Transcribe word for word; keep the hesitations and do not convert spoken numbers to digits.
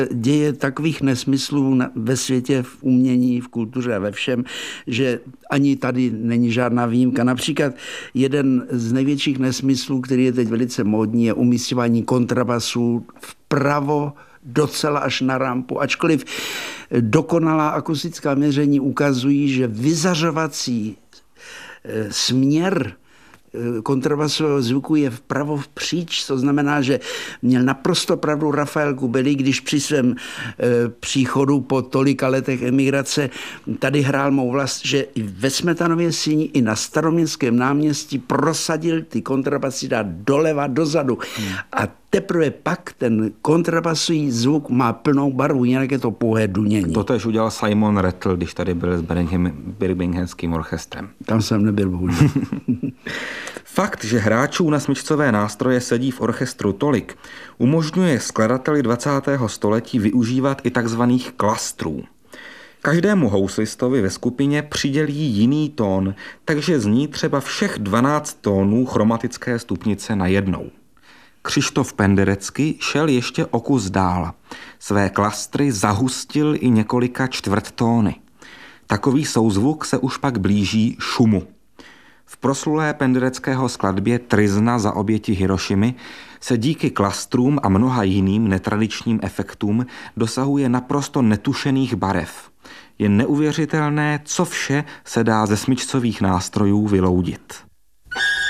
Děje takových nesmyslů ve světě, v umění, v kultuře a ve všem, že ani tady není žádná výjimka. Například jeden z největších nesmyslů, který je teď velice módní, je umísťování kontrabasů vpravo docela až na rampu. Ačkoliv dokonalá akustická měření ukazují, že vyzařovací směr kontrabasového zvuku je vpravo vpříč, to znamená, že měl naprosto pravdu Rafael Kubelík, když při svém e, příchodu po tolika letech emigrace tady hrál mou vlast, že i ve Smetanově síni, i na Staroměstském náměstí prosadil ty kontrabasy dát doleva, dozadu. Hmm. A teprve pak ten kontrabasový zvuk má plnou barvu, jinak je to pouhé dunění. To tež udělal Simon Rattle, když tady byl s Birminghamským orchestrem. Tam jsem nebyl, bohužel. Fakt, že hráčů na smyčcové nástroje sedí v orchestru tolik, umožňuje skladateli dvacátého století využívat i takzvaných klastrů. Každému houslistovi ve skupině přidělí jiný tón, takže zní třeba všech dvanáct tónů chromatické stupnice najednou. Křištof Penderecký šel ještě o kus dál. Své klastry zahustil i několika čtvrttóny. Takový souzvuk se už pak blíží šumu. V proslulé Pendereckého skladbě Tryzna za oběti Hirošimy se díky klastrům a mnoha jiným netradičním efektům dosahuje naprosto netušených barev. Je neuvěřitelné, co vše se dá ze smyčcových nástrojů vyloudit.